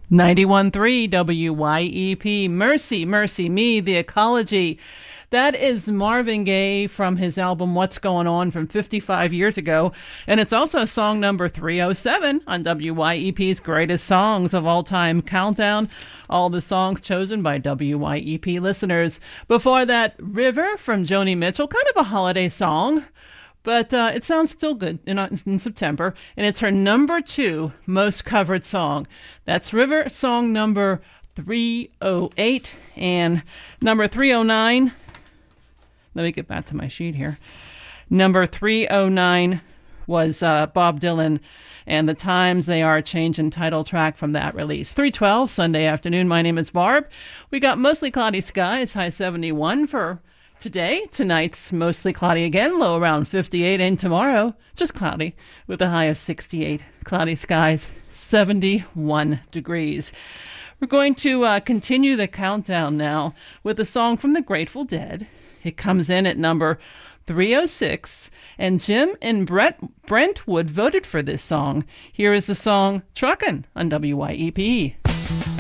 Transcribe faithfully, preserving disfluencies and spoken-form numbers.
ninety-one point three W Y E P, Mercy, Mercy Me, The Ecology. That is Marvin Gaye from his album What's Going On from fifty-five years ago. And it's also song number three oh seven on W Y E P's Greatest Songs of All Time Countdown. All the songs chosen by W Y E P listeners. Before that, River from Joni Mitchell, kind of a holiday song. But uh, it sounds still good in, in September, and it's her number two most covered song. That's River, song number three oh eight, and number three oh nine. Let me get back to my sheet here. Number three oh nine was uh, Bob Dylan, and the Times They Are changing title track from that release. three twelve, Sunday afternoon. My name is Barb. We got mostly cloudy skies, high seventy-one for today. Tonight's mostly cloudy again, low around fifty-eight, and tomorrow just cloudy with a high of sixty-eight. Cloudy skies, seventy-one degrees. We're going to uh, continue the countdown now with a song from the Grateful Dead. It comes in at number three oh six, and Jim and Brett Brentwood voted for this song. Here is the song Truckin' on W Y E P.